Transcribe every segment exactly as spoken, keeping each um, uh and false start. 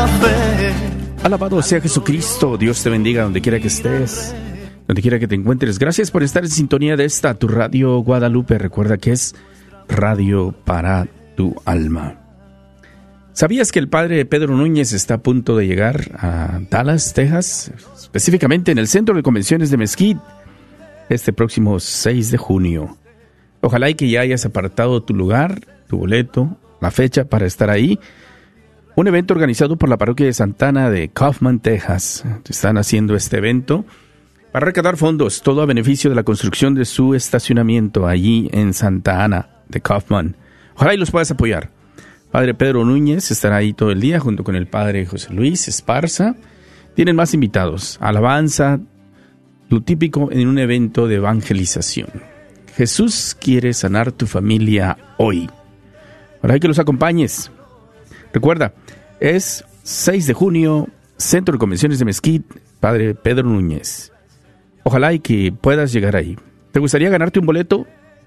fe. Alabado sea Jesucristo. Dios te bendiga donde quiera que estés, donde quiera que te encuentres. Gracias por estar en sintonía de esta, tu Radio Guadalupe. Recuerda que es radio para tu alma. ¿Sabías que el padre Pedro Núñez está a punto de llegar a Dallas, Texas? Específicamente en el Centro de Convenciones de Mesquite, este próximo seis de junio. Ojalá y que ya hayas apartado tu lugar, tu boleto, la fecha para estar ahí. Un evento organizado por la parroquia de Santa Ana de Kaufman, Texas. Están haciendo este evento para recaudar fondos, todo a beneficio de la construcción de su estacionamiento allí en Santa Ana de Kaufman. Ojalá y los puedas apoyar. Padre Pedro Núñez estará ahí todo el día junto con el padre José Luis Esparza. Tienen más invitados, alabanza, lo típico en un evento de evangelización. Jesús quiere sanar tu familia hoy. Ojalá que los acompañes. Recuerda, es seis de junio, Centro de Convenciones de Mesquite, Padre Pedro Núñez. Ojalá y que puedas llegar ahí. ¿Te gustaría ganarte un boleto?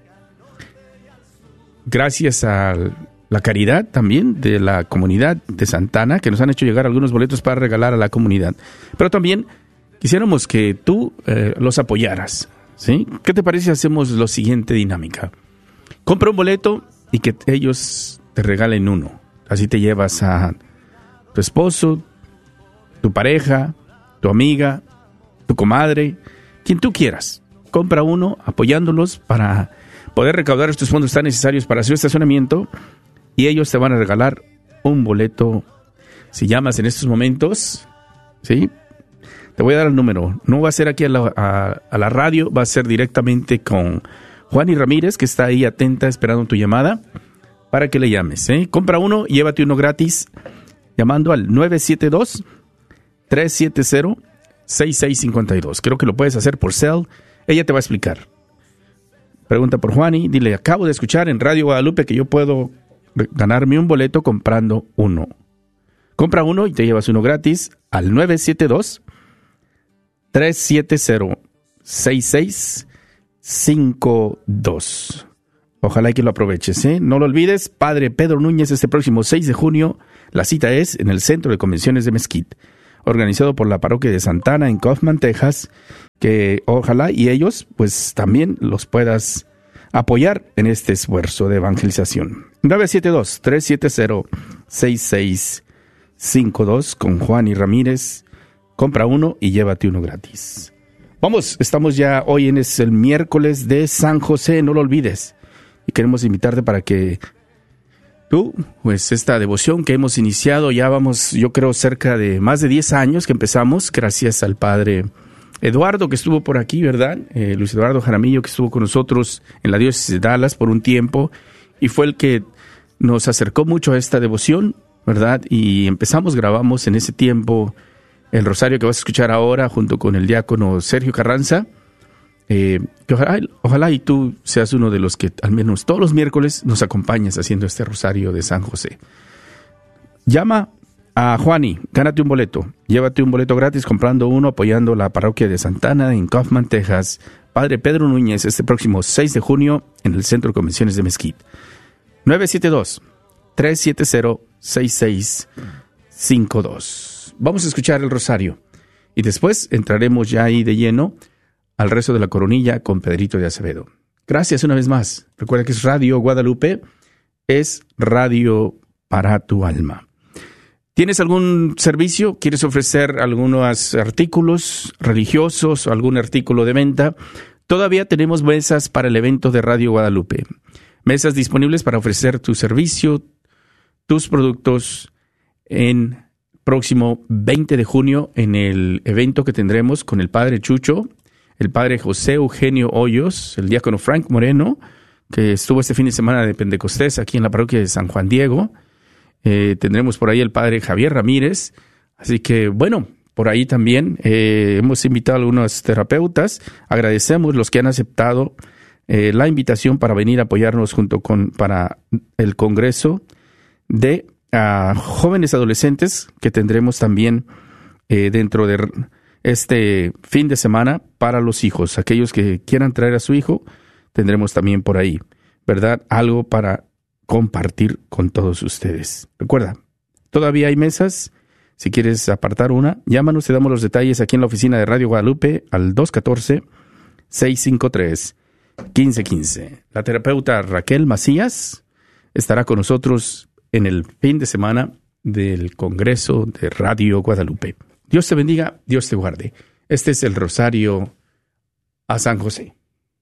Gracias a la caridad también de la comunidad de Santa Ana, que nos han hecho llegar algunos boletos para regalar a la comunidad. Pero también quisiéramos que tú eh, los apoyaras, ¿sí? ¿Qué te parece si hacemos la siguiente dinámica? Compra un boleto y que ellos te regalen uno. Así te llevas a tu esposo, tu pareja, tu amiga, tu comadre, quien tú quieras. Compra uno apoyándolos para poder recaudar estos fondos tan necesarios para su estacionamiento y ellos te van a regalar un boleto. Si llamas en estos momentos, ¿sí? Te voy a dar el número. No va a ser aquí a la, a, a la radio, va a ser directamente con Juani Ramírez, que está ahí atenta esperando tu llamada para que le llames, ¿eh? Compra uno y llévate uno gratis llamando al nueve siete dos, tres siete cero, seis seis cinco dos. Creo que lo puedes hacer por cel. Ella te va a explicar. Pregunta por Juani, dile, acabo de escuchar en Radio Guadalupe que yo puedo ganarme un boleto comprando uno. Compra uno y te llevas uno gratis al nueve siete dos, tres siete cero, seis seis cinco dos. Ojalá que lo aproveches, ¿eh? No lo olvides, Padre Pedro Núñez, este próximo seis de junio. La cita es en el Centro de Convenciones de Mesquite, organizado por la parroquia de Santa Ana en Kaufman, Texas, que ojalá y ellos pues también los puedas apoyar en este esfuerzo de evangelización. nueve siete dos, tres siete cero, seis seis cinco dos con Juan y Ramírez. Compra uno y llévate uno gratis. Vamos, estamos ya hoy en es el miércoles de San José, no lo olvides. Y queremos invitarte para que tú, pues esta devoción que hemos iniciado, ya vamos, yo creo, cerca de más de diez años que empezamos, gracias al Padre Eduardo que estuvo por aquí, ¿verdad? Eh, Luis Eduardo Jaramillo, que estuvo con nosotros en la diócesis de Dallas por un tiempo, y fue el que nos acercó mucho a esta devoción, ¿verdad? Y empezamos, grabamos en ese tiempo el rosario que vas a escuchar ahora junto con el diácono Sergio Carranza. Eh, que ojalá, ojalá y tú seas uno de los que al menos todos los miércoles nos acompañas haciendo este rosario de San José. Llama a Juani, gánate un boleto, llévate un boleto gratis comprando uno, apoyando la parroquia de Santa Ana en Kaufman, Texas. Padre Pedro Núñez, este próximo seis de junio en el Centro de Convenciones de Mesquite. nueve siete dos, tres siete cero, seis seis cinco dos. Vamos a escuchar el rosario y después entraremos ya ahí de lleno al rezo de la coronilla con Pedrito de Acevedo. Gracias una vez más. Recuerda que es Radio Guadalupe, es radio para tu alma. ¿Tienes algún servicio? ¿Quieres ofrecer algunos artículos religiosos o algún artículo de venta? Todavía tenemos mesas para el evento de Radio Guadalupe. Mesas disponibles para ofrecer tu servicio, tus productos en próximo veinte de junio en el evento que tendremos con el Padre Chucho, el Padre José Eugenio Hoyos, el diácono Frank Moreno, que estuvo este fin de semana de Pentecostés aquí en la parroquia de San Juan Diego. Eh, tendremos por ahí el Padre Javier Ramírez. Así que, bueno, por ahí también eh, hemos invitado a algunos terapeutas. Agradecemos los que han aceptado eh, la invitación para venir a apoyarnos junto con para el Congreso de uh, Jóvenes Adolescentes que tendremos también eh, dentro de este fin de semana para los hijos. Aquellos que quieran traer a su hijo, tendremos también por ahí, ¿verdad? Algo para compartir con todos ustedes. Recuerda, todavía hay mesas, Si quieres apartar una, llámanos, te damos los detalles aquí en la oficina de Radio Guadalupe al dos uno cuatro, seis cinco tres, uno cinco uno cinco. La terapeuta Raquel Macías estará con nosotros en el fin de semana del Congreso de Radio Guadalupe. Dios te bendiga, Dios te guarde. Este es el Rosario a San José.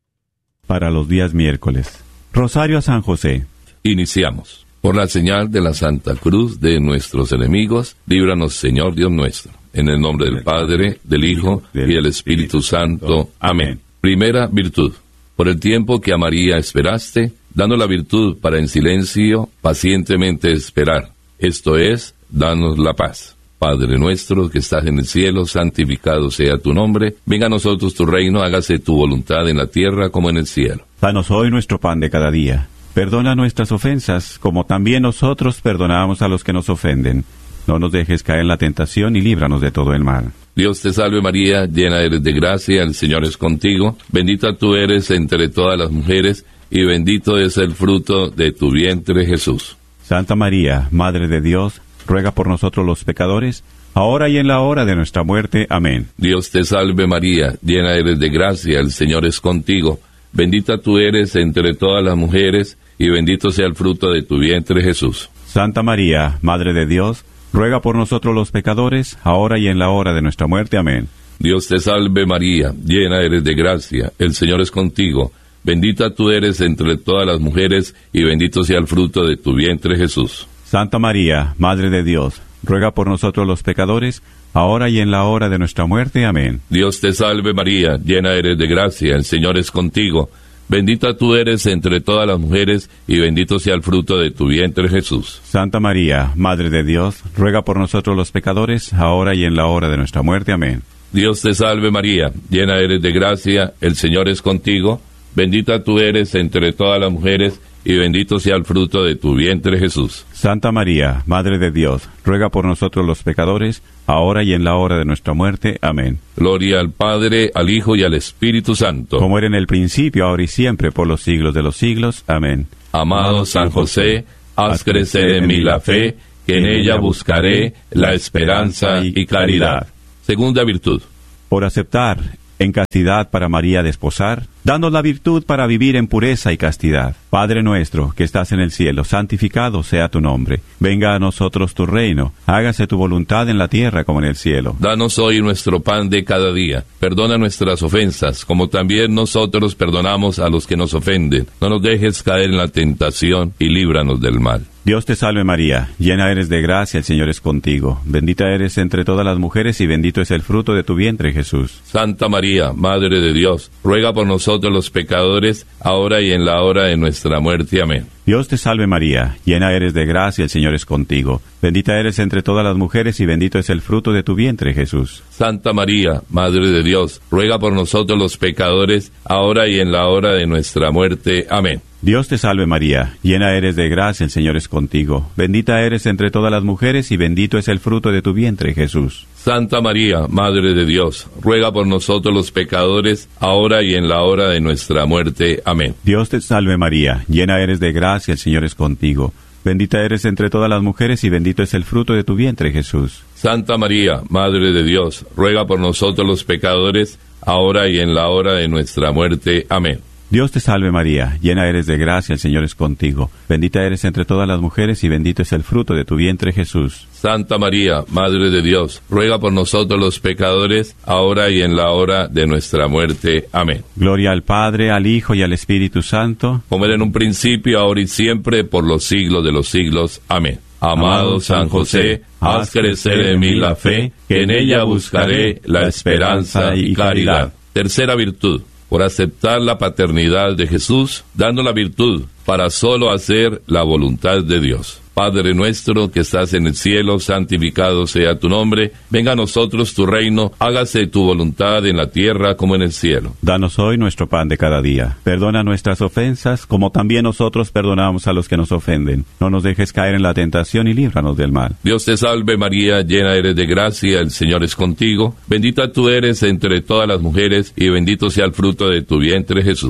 Para los días miércoles. Rosario a San José. Iniciamos. Por la señal de la Santa Cruz de nuestros enemigos, líbranos, Señor Dios nuestro. En el nombre del Padre, del Hijo y del Espíritu Santo. Amén. Primera virtud. Por el tiempo que a María esperaste, dando la virtud para en silencio pacientemente esperar. Esto es, danos la paz. Padre nuestro que estás en el cielo, santificado sea tu nombre. Venga a nosotros tu reino, hágase tu voluntad en la tierra como en el cielo. Danos hoy nuestro pan de cada día. Perdona nuestras ofensas, como también nosotros perdonamos a los que nos ofenden. No nos dejes caer en la tentación y líbranos de todo el mal. Dios te salve María, llena eres de gracia, el Señor es contigo. Bendita tú eres entre todas las mujeres, y bendito es el fruto de tu vientre, Jesús. Santa María, Madre de Dios, ruega por nosotros los pecadores, ahora y en la hora de nuestra muerte. Amén. Dios te salve María, llena eres de gracia, el Señor es contigo. Bendita tú eres entre todas las mujeres, y bendito sea el fruto de tu vientre, Jesús. Santa María, Madre de Dios, ruega por nosotros los pecadores, ahora y en la hora de nuestra muerte. Amén. Dios te salve María, llena eres de gracia, el Señor es contigo. Bendita tú eres entre todas las mujeres, y bendito sea el fruto de tu vientre, Jesús. Santa María, Madre de Dios, ruega por nosotros los pecadores, ahora y en la hora de nuestra muerte. Amén. Dios te salve María, llena eres de gracia, el Señor es contigo. Bendita tú eres entre todas las mujeres, y bendito sea el fruto de tu vientre, Jesús. Santa María, Madre de Dios, ruega por nosotros los pecadores, ahora y en la hora de nuestra muerte. Amén. Dios te salve María, llena eres de gracia, el Señor es contigo. Bendita tú eres entre todas las mujeres, y bendito sea el fruto de tu vientre, Jesús. Santa María, Madre de Dios, ruega por nosotros los pecadores, ahora y en la hora de nuestra muerte. Amén. Gloria al Padre, al Hijo y al Espíritu Santo. Como era en el principio, ahora y siempre, por los siglos de los siglos. Amén. Amado San José, haz crecer en mí la fe, que en ella buscaré la esperanza y caridad. Segunda virtud. Por aceptar en castidad para María desposar, danos la virtud para vivir en pureza y castidad. Padre nuestro, que estás en el cielo, santificado sea tu nombre. Venga a nosotros tu reino, hágase tu voluntad en la tierra como en el cielo. Danos hoy nuestro pan de cada día. Perdona nuestras ofensas, como también nosotros perdonamos a los que nos ofenden. No nos dejes caer en la tentación y líbranos del mal. Dios te salve María, llena eres de gracia, el Señor es contigo. Bendita eres entre todas las mujeres, y bendito es el fruto de tu vientre, Jesús. Santa María, Madre de Dios, ruega por nosotros los pecadores, ahora y en la hora de nuestra muerte. Amén. Dios te salve María, llena eres de gracia, el Señor es contigo. Bendita eres entre todas las mujeres, y bendito es el fruto de tu vientre, Jesús. Santa María, Madre de Dios, ruega por nosotros los pecadores, ahora y en la hora de nuestra muerte. Amén. Dios te salve María, llena eres de gracia, el Señor es contigo. Bendita eres entre todas las mujeres, y bendito es el fruto de tu vientre, Jesús. Santa María, Madre de Dios, ruega por nosotros los pecadores, ahora y en la hora de nuestra muerte. Amén. Dios te salve María, llena eres de gracia, el Señor es contigo. Bendita eres entre todas las mujeres, y bendito es el fruto de tu vientre, Jesús. Santa María, Madre de Dios, ruega por nosotros los pecadores, ahora y en la hora de nuestra muerte. Amén. Dios te salve María, llena eres de gracia, el Señor es contigo. Bendita eres entre todas las mujeres, y bendito es el fruto de tu vientre, Jesús. Santa María, Madre de Dios, ruega por nosotros los pecadores, ahora y en la hora de nuestra muerte. Amén. Gloria al Padre, al Hijo y al Espíritu Santo, como era en un principio, ahora y siempre, por los siglos de los siglos. Amén. Amado San José, haz crecer en mí la fe, que en ella buscaré la esperanza y caridad. Tercera virtud. Por aceptar la paternidad de Jesús, dando la virtud para solo hacer la voluntad de Dios. Padre nuestro que estás en el cielo, santificado sea tu nombre. Venga a nosotros tu reino, hágase tu voluntad en la tierra como en el cielo. Danos hoy nuestro pan de cada día. Perdona nuestras ofensas, como también nosotros perdonamos a los que nos ofenden. No nos dejes caer en la tentación y líbranos del mal. Dios te salve María, llena eres de gracia, el Señor es contigo. Bendita tú eres entre todas las mujeres, y bendito sea el fruto de tu vientre, Jesús.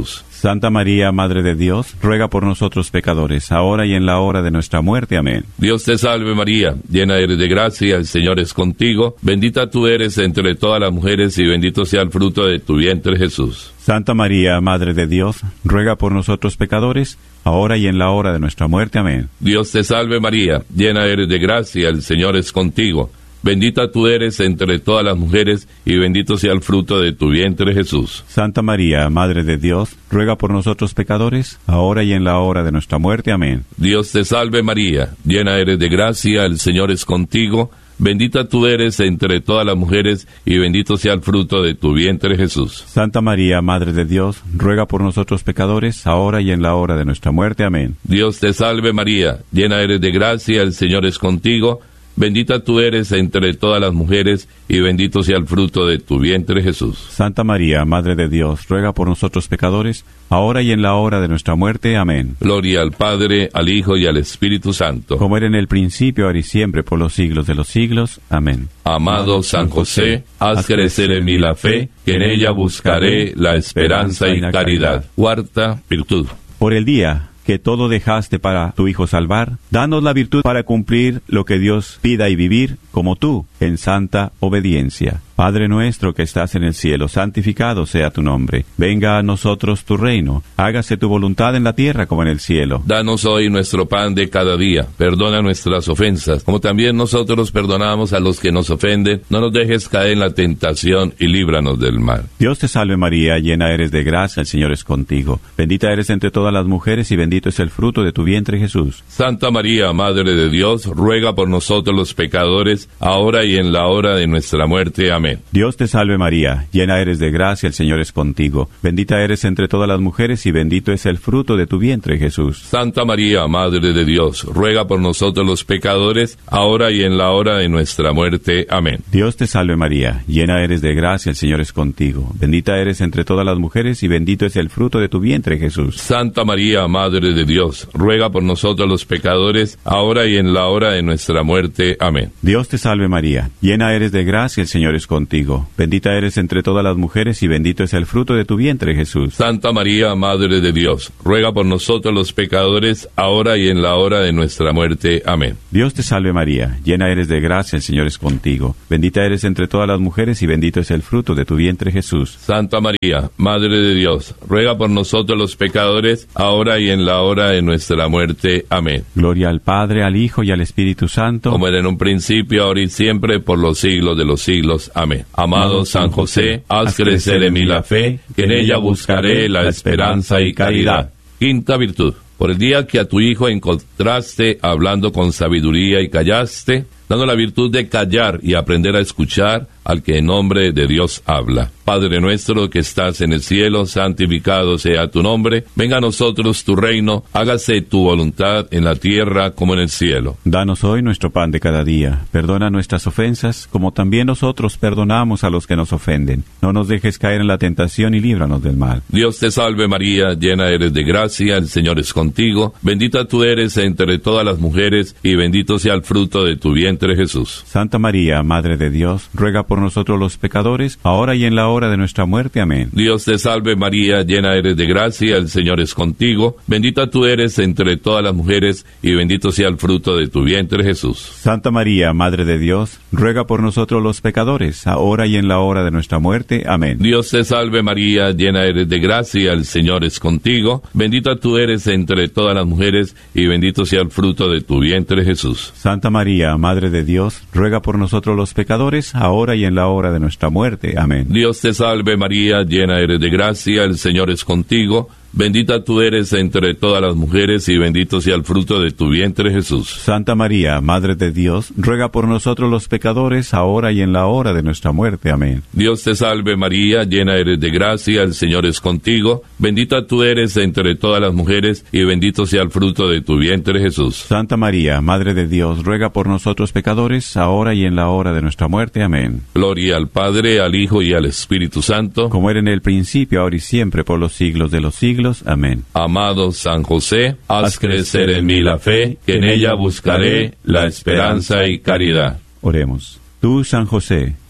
Santa María, Madre de Dios, ruega por nosotros pecadores, ahora y en la hora de nuestra muerte. Amén. Dios te salve María, llena eres de gracia, el Señor es contigo, bendita tú eres entre todas las mujeres y bendito sea el fruto de tu vientre Jesús. Santa María, Madre de Dios, ruega por nosotros pecadores, ahora y en la hora de nuestra muerte. Amén. Dios te salve María, llena eres de gracia, el Señor es contigo. Bendita tú eres entre todas las mujeres, y bendito sea el fruto de tu vientre Jesús. Santa María, Madre de Dios, ruega por nosotros pecadores, ahora y en la hora de nuestra muerte. Amén. Dios te salve María, llena eres de gracia, el Señor es contigo. Bendita tú eres entre todas las mujeres, y bendito sea el fruto de tu vientre Jesús. Santa María, Madre de Dios, ruega por nosotros pecadores, ahora y en la hora de nuestra muerte. Amén. Dios te salve María, llena eres de gracia, el Señor es contigo. Bendita tú eres entre todas las mujeres, y bendito sea el fruto de tu vientre Jesús. Santa María, Madre de Dios, ruega por nosotros pecadores, ahora y en la hora de nuestra muerte. Amén. Gloria al Padre, al Hijo y al Espíritu Santo. Como era en el principio, ahora y siempre, por los siglos de los siglos. Amén. Amado San José, haz crecer en mí la fe, que en ella buscaré la esperanza y caridad. Cuarta virtud. Por el día que todo dejaste para tu Hijo salvar, danos la virtud para cumplir lo que Dios pida y vivir como tú, en santa obediencia. Padre nuestro que estás en el cielo, santificado sea tu nombre. Venga a nosotros tu reino. Hágase tu voluntad en la tierra como en el cielo. Danos hoy nuestro pan de cada día. Perdona nuestras ofensas, como también nosotros perdonamos a los que nos ofenden. No nos dejes caer en la tentación y líbranos del mal. Dios te salve María, llena eres de gracia, el Señor es contigo. Bendita eres entre todas las mujeres y bendito es el fruto de tu vientre Jesús. Santa María, Madre de Dios, ruega por nosotros los pecadores, ahora y en la hora de nuestra muerte. Amén. Dios te salve María, llena eres de gracia, el Señor es contigo. Bendita eres entre todas las mujeres y bendito es el fruto de tu vientre Jesús. Santa María, Madre de Dios, ruega por nosotros los pecadores, ahora y en la hora de nuestra muerte. Amén. Dios te salve María, llena eres de gracia, el Señor es contigo. Bendita eres entre todas las mujeres y bendito es el fruto de tu vientre Jesús. Santa María, Madre de Dios, ruega por nosotros los pecadores, ahora y en la hora de nuestra muerte. Amén. Dios te salve María, llena eres de gracia, el Señor es contigo. Bendita eres entre todas las mujeres y bendito es el fruto de tu vientre Jesús. Santa María, Madre de Dios, ruega por nosotros los pecadores, ahora y en la hora de nuestra muerte. Amén. Dios te salve María, llena eres de gracia, el Señor es contigo. Bendita eres entre todas las mujeres y bendito es el fruto de tu vientre Jesús. Santa María, Madre de Dios, ruega por nosotros los pecadores, ahora y en la hora de nuestra muerte. Amén. Gloria al Padre, al Hijo y al Espíritu Santo, como era en un principio, ahora y siempre, por los siglos de los siglos. Amén. Amado San José, haz crecer en mí la fe, que en ella buscaré la esperanza y caridad. Quinta virtud. Por el día que a tu Hijo encontraste hablando con sabiduría y callaste, dando la virtud de callar y aprender a escuchar al que en nombre de Dios habla. Padre nuestro que estás en el cielo, santificado sea tu nombre. Venga a nosotros tu reino, hágase tu voluntad en la tierra como en el cielo. Danos hoy nuestro pan de cada día. Perdona nuestras ofensas, como también nosotros perdonamos a los que nos ofenden. No nos dejes caer en la tentación y líbranos del mal. Dios te salve María, llena eres de gracia, el Señor es contigo. Bendita tú eres entre todas las mujeres, y bendito sea el fruto de tu vientre Jesús. Santa María, Madre de Dios, ruega por nosotros los pecadores, ahora y en la hora de nuestra muerte. Amén. Dios te salve María, llena eres de gracia, el Señor es contigo. Bendita tú eres entre todas las mujeres, y bendito sea el fruto de tu vientre Jesús. Santa María, Madre de Dios, ruega por nosotros los pecadores, ahora y en la hora de nuestra muerte. Amén. Dios te salve María, llena eres de gracia, el Señor es contigo. Bendita tú eres entre todas las mujeres, y bendito sea el fruto de tu vientre Jesús. Santa María, Madre de Dios, ruega por nosotros los pecadores, ahora y en la hora de nuestra muerte. Amén. Dios te salve María, llena eres de gracia, el Señor es contigo. Bendita tú eres entre todas las mujeres, y bendito sea el fruto de tu vientre Jesús. Santa María, Madre de Dios, ruega por nosotros los pecadores, ahora y en la hora de nuestra muerte. Amén. Dios te salve María, llena eres de gracia, el Señor es contigo. Bendita tú eres entre todas las mujeres, y bendito sea el fruto de tu vientre Jesús. Santa María, Madre de Dios, ruega por nosotros pecadores, ahora y en la hora de nuestra muerte. Amén. Gloria al Padre, al Hijo y al Espíritu Santo, como era en el principio, ahora y siempre, por los siglos de los siglos. Amén. Amado San José, haz crecer en mí la fe, que en ella buscaré la esperanza y caridad. Oremos. Tú, San José,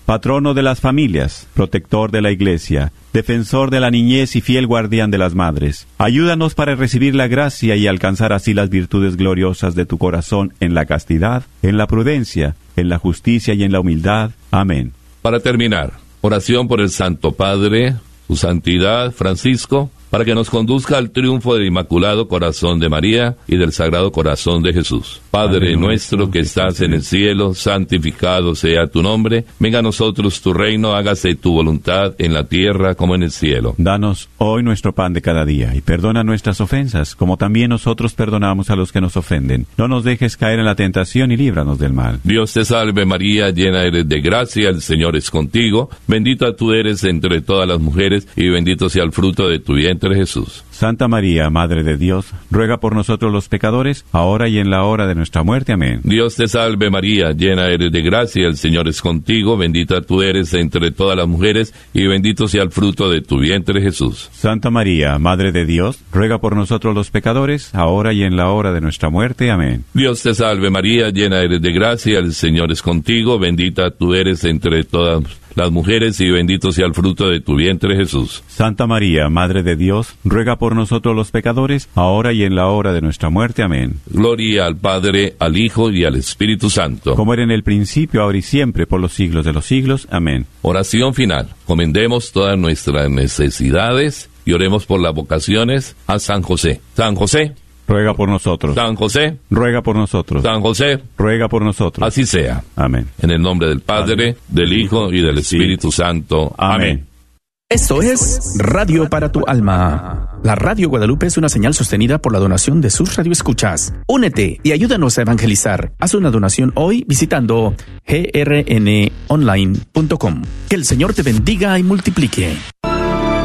patrono de las familias, protector de la Iglesia, defensor de la niñez y fiel guardián de las madres, ayúdanos para recibir la gracia y alcanzar así las virtudes gloriosas de tu corazón en la castidad, en la prudencia, en la justicia y en la humildad. Amén. Para terminar, oración por el Santo Padre, su Santidad Francisco, para que nos conduzca al triunfo del Inmaculado Corazón de María y del Sagrado Corazón de Jesús. Padre nuestro que estás en el cielo, santificado sea tu nombre. Venga a nosotros tu reino, hágase tu voluntad en la tierra como en el cielo. Danos hoy nuestro pan de cada día, y perdona nuestras ofensas, como también nosotros perdonamos a los que nos ofenden. No nos dejes caer en la tentación y líbranos del mal. Dios te salve María, llena eres de gracia, el Señor es contigo. Bendita tú eres entre todas las mujeres, y bendito sea el fruto de tu vientre, Jesús. Santa María, Madre de Dios, ruega por nosotros los pecadores, ahora y en la hora de nuestra muerte. Amén. Dios te salve María, llena eres de gracia, el Señor es contigo, bendita tú eres entre todas las mujeres, y bendito sea el fruto de tu vientre, Jesús. Santa María, Madre de Dios, ruega por nosotros los pecadores, ahora y en la hora de nuestra muerte. Amén. Dios te salve María, llena eres de gracia, el Señor es contigo, bendita tú eres entre todas las mujeres, y bendito sea el fruto de tu vientre, Jesús. Santa María, Madre de Dios, ruega por nosotros los pecadores, ahora y en la hora de nuestra muerte. Amén. Gloria al Padre, al Hijo y al Espíritu Santo. Como era en el principio, ahora y siempre, por los siglos de los siglos. Amén. Oración final. Comendemos todas nuestras necesidades y oremos por las vocaciones a San José. San José, ruega por nosotros. San José, ruega por nosotros. San José, ruega por nosotros. Así sea. Amén. En el nombre del Padre, del Hijo y del Espíritu Santo. Amén. Esto es Radio para tu Alma. La Radio Guadalupe es una señal sostenida por la donación de sus radioescuchas. Únete y ayúdanos a evangelizar. Haz una donación hoy visitando g r n online punto com. Que el Señor te bendiga y multiplique.